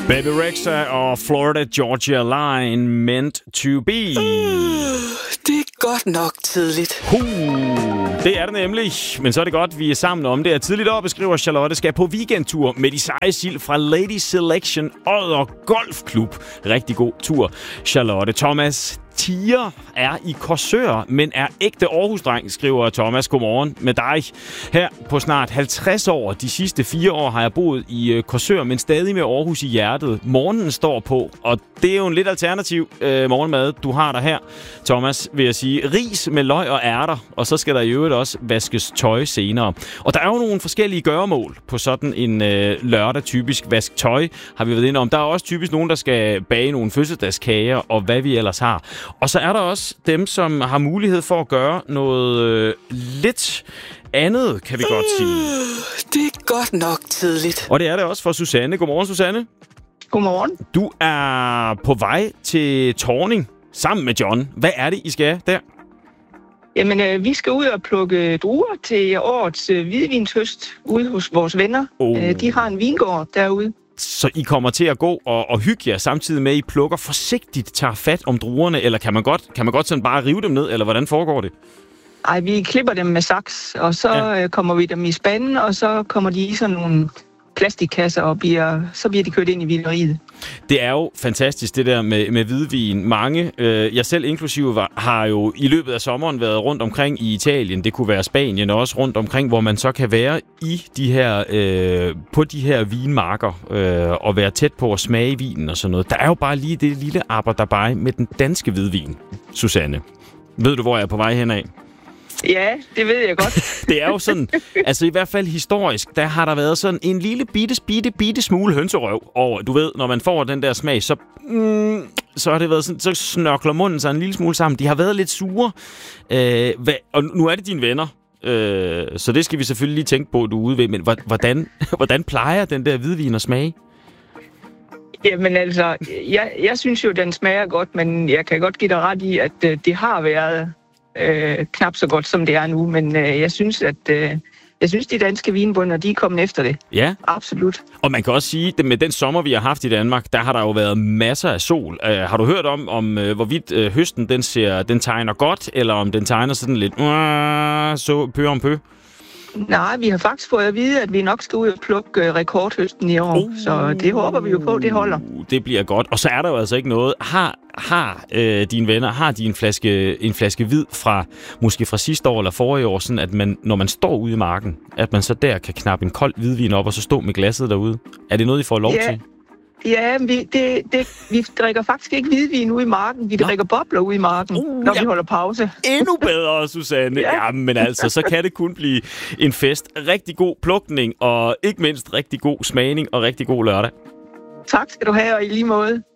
Bebe Rexha og Florida Georgia Line, Meant to Be. Det er godt nok tidligt. Det er det nemlig, men så er det godt, vi er sammen om det. Tidligt op beskriver Charlotte skal på weekendtur med de seje sild fra Lady Selection Odder Golfklub. Rigtig god tur, Charlotte. Thomas Tier er i Korsør, men er ægte Aarhus-dreng, skriver Thomas. Godmorgen med dig. Her på snart 50 år. De sidste 4 år har jeg boet i Korsør, men stadig med Aarhus i hjertet. Morgenen står på, og det er jo en lidt alternativ morgenmad, du har der her, Thomas, vil jeg sige. Ris med løg og ærter, og så skal der i øvrigt også vaskes tøj senere. Og der er jo nogle forskellige gøremål på sådan en lørdag. Typisk vask tøj har vi været inde om. Der er også typisk nogen, der skal bage nogle fødselsdagskager, og hvad vi ellers har. Og så er der også dem, som har mulighed for at gøre noget lidt andet, kan vi godt sige. Det er godt nok tidligt. Og det er det også for Susanne. Godmorgen, Susanne. Godmorgen. Du er på vej til Thorning sammen med John. Hvad er det, I skal der? Jamen, vi skal ud og plukke druer til årets hvidvinshøst ude hos vores venner. De har en vingård derude. Så I kommer til at gå og hygge jer, samtidig med, at I plukker forsigtigt, tager fat om druerne, eller kan man godt sådan bare rive dem ned, eller hvordan foregår det? Ej, vi klipper dem med saks, og så kommer vi dem i spanden, og så kommer de i sådan nogle plastikkasser, og så bliver de kørt ind i vineriet. Det er jo fantastisk, det der med hvidvin. Mange, jeg selv inklusive, har jo i løbet af sommeren været rundt omkring i Italien. Det kunne være Spanien, og også rundt omkring, hvor man så kan være i de her, på de her vinmarker og være tæt på at smage vinen og sådan noget. Der er jo bare lige det lille arbejde med den danske hvidvin, Susanne. Ved du, hvor jeg er på vej henad? Ja, det ved jeg godt. Det er jo sådan, altså i hvert fald historisk, der har der været sådan en lille bitte smule hønserøv over. Du ved, når man får den der smag, så har det været sådan, så snørkler munden sig en lille smule sammen. De har været lidt sure, og nu er det dine venner, så det skal vi selvfølgelig lige tænke på, du er ude ved. Men hvordan plejer den der hvidvin at smage? Jamen altså, jeg synes jo, den smager godt, men jeg kan godt give dig ret i, at det har været knap så godt, som det er nu, men jeg synes, de danske vinbønder, de er kommet efter det. Ja. Absolut. Og man kan også sige, at med den sommer, vi har haft i Danmark, der har der jo været masser af sol. Har du hørt om hvorvidt høsten den tegner godt, eller om den tegner sådan lidt så pø om pø? Nej, vi har faktisk fået at vide, at vi nok skal ud og plukke rekordhøsten i år, så det håber vi jo på, det holder. Det bliver godt. Og så er der jo altså ikke noget. Har dine venner, en flaske hvid måske fra sidste år eller forrige år, sådan at man, når man står ude i marken, at man så der kan knappe en kold hvidvin op og så stå med glasset derude? Er det noget, I får lov til? Ja, vi drikker faktisk ikke hvidvin ude i marken. Vi drikker bobler ude i marken, når vi holder pause. Endnu bedre, Susanne. Ja, men altså, så kan det kun blive en fest. Rigtig god plukning, og ikke mindst rigtig god smagning og rigtig god lørdag. Tak skal du have, og i lige måde.